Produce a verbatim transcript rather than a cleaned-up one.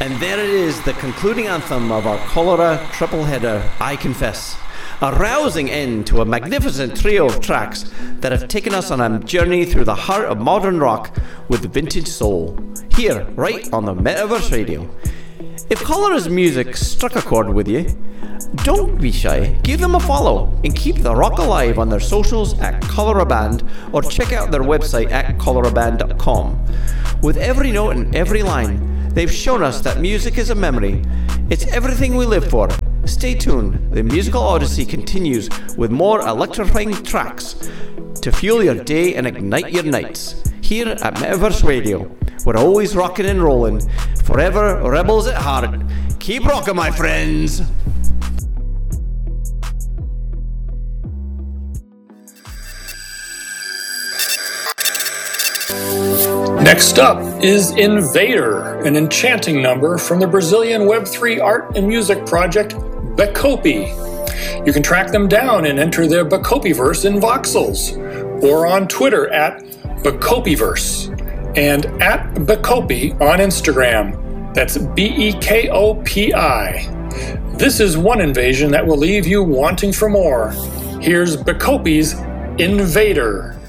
And there it is, the concluding anthem of our cholera triple header, I Confess. A rousing end to a magnificent trio of tracks that have taken us on a journey through the heart of modern rock with vintage soul. Here, right on the Metaverse Radio. If Cholera's music struck a chord with you, don't be shy, give them a follow and keep the rock alive on their socials at Cholera Band or check out their website at cholera band dot com. With every note and every line, they've shown us that music is a memory. It's everything we live for. Stay tuned, the musical odyssey continues with more electrifying tracks to fuel your day and ignite your nights. Here at Metaverse Radio, we're always rocking and rolling, forever rebels at heart. Keep rocking, my friends! Next up is Invader, an enchanting number from the Brazilian Web three art and music project Bacopi. You can track them down and enter their Bacopiverse in voxels, or on Twitter at Bacopiverse, and at Bacopi on Instagram. That's B E K O P I. This is one invasion that will leave you wanting for more. Here's Bacopi's Invader.